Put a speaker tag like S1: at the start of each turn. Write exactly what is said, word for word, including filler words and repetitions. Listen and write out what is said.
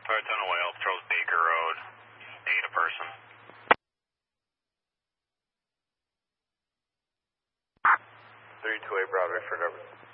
S1: Alright, ten away, Elf Charles Baker Road. Need a person.
S2: three two eight Bravo for cover.